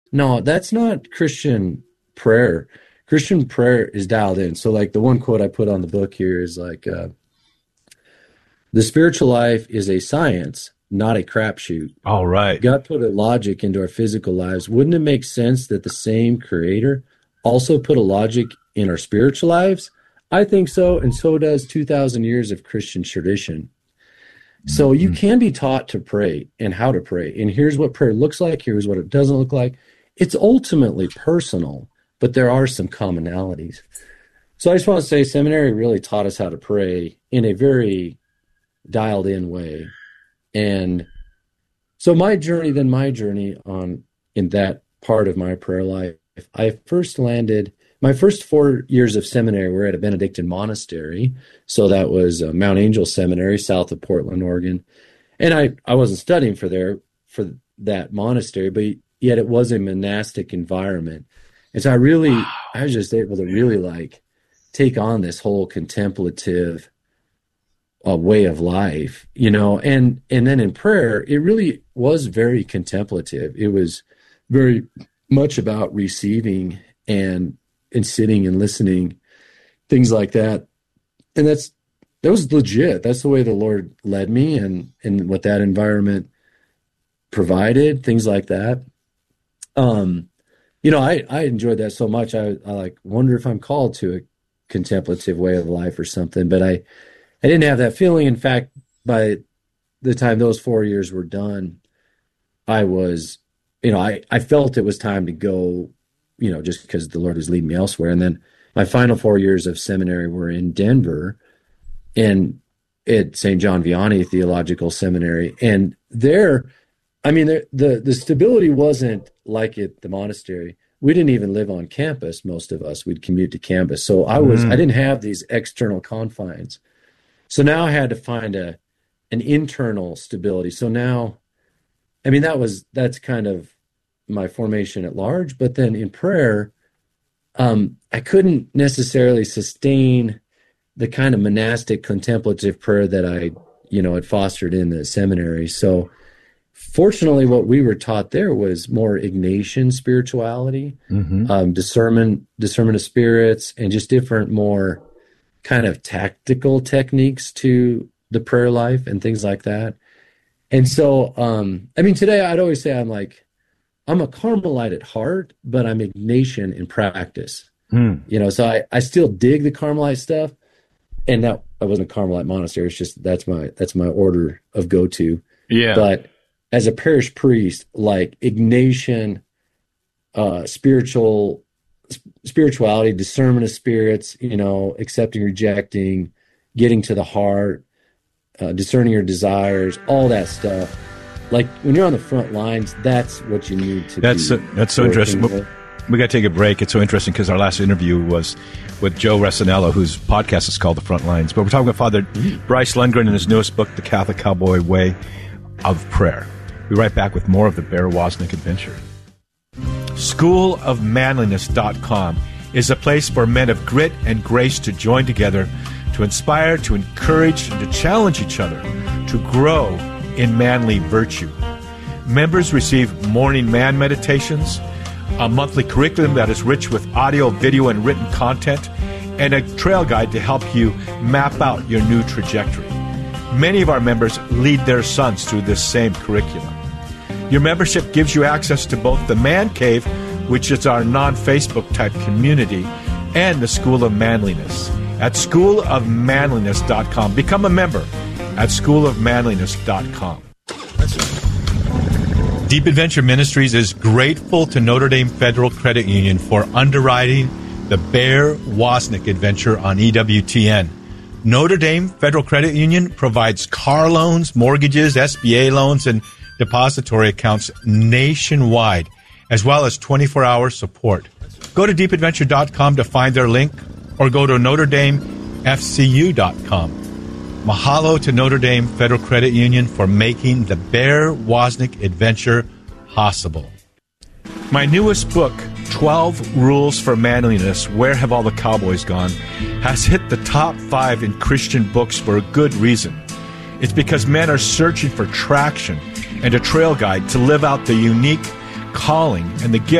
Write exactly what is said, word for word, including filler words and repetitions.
No, that's not Christian prayer. Christian prayer is dialed in. So like the one quote I put on the book here is like, uh, the spiritual life is a science, not a crapshoot. All right. God put a logic into our physical lives. Wouldn't it make sense that the same creator also put a logic in our spiritual lives? I think so, and so does two thousand years of Christian tradition. So you can be taught to pray and how to pray. And here's what prayer looks like. Here's what it doesn't look like. It's ultimately personal, but there are some commonalities. So I just want to say seminary really taught us how to pray in a very dialed in way. And so my journey, then my journey on in that part of my prayer life, I first landed, my first four years of seminary were at a Benedictine monastery. So that was uh, Mount Angel Seminary, south of Portland, Oregon. And I, I wasn't studying for there, for that monastery, but yet it was a monastic environment. And so I really, wow. I was just able to really like take on this whole contemplative a way of life, you know, and, and then in prayer, it really was very contemplative. It was very much about receiving and, and sitting and listening, things like that. And that's, that was legit. That's the way the Lord led me and, and what that environment provided, things like that. Um, you know, I, I enjoyed that so much. I, I like wonder if I'm called to a contemplative way of life or something, but I, I didn't have that feeling. In fact, by the time those four years were done, I was, you know, I, I felt it was time to go, you know, just because the Lord was leading me elsewhere. And then my final four years of seminary were in Denver and at Saint John Vianney Theological Seminary. And there, I mean, the, the, the stability wasn't like at the monastery. We didn't even live on campus, most of us. We'd commute to campus. So I was, mm. I didn't have these external confines. So now I had to find a an internal stability. So now, I mean, that was that's kind of my formation at large. But then in prayer, um, I couldn't necessarily sustain the kind of monastic contemplative prayer that I, you know, had fostered in the seminary. So fortunately, what we were taught there was more Ignatian spirituality, mm-hmm. um, discernment, discernment of spirits, and just different, more kind of tactical techniques to the prayer life and things like that. And so, um, I mean, today I'd always say I'm like, I'm a Carmelite at heart, but I'm Ignatian in practice. Mm. You know, so I, I still dig the Carmelite stuff. And that I wasn't a Carmelite monastery. It's just, that's my, that's my order of go-to. Yeah. But as a parish priest, like Ignatian, uh, spiritual spirituality, discernment of spirits, you know, accepting, rejecting, getting to the heart, uh, discerning your desires, all that stuff. Like when you're on the front lines, that's what you need to that's be. So, that's so interesting. With. We got to take a break. It's so interesting because our last interview was with Joe Resinello, whose podcast is called The Front Lines. But we're talking with Father mm-hmm. Bryce Lundgren in his newest book, The Catholic Cowboy Way of Prayer. We'll be right back with more of the Bear Wozniak adventure. school of manliness dot com is a place for men of grit and grace to join together, to inspire, to encourage, and to challenge each other to grow in manly virtue. Members receive morning man meditations, a monthly curriculum that is rich with audio, video, and written content, and a trail guide to help you map out your new trajectory. Many of our members lead their sons through this same curriculum. Your membership gives you access to both the Man Cave, which is our non-Facebook type community, and the School of Manliness at school of manliness dot com. Become a member at school of manliness dot com. Deep Adventure Ministries is grateful to Notre Dame Federal Credit Union for underwriting the Bear Wozniak adventure on E W T N. Notre Dame Federal Credit Union provides car loans, mortgages, S B A loans, and depository accounts nationwide, as well as twenty-four hour support. Go to deep adventure dot com to find their link, or go to notre dame f c u dot com. Mahalo to Notre Dame Federal Credit Union for making the Bear Wozniak adventure possible. My newest book, twelve Rules for Manliness, Where Have All the Cowboys Gone?, has hit the top five in Christian books for a good reason. It's because men are searching for traction and a trail guide to live out the unique calling and the gift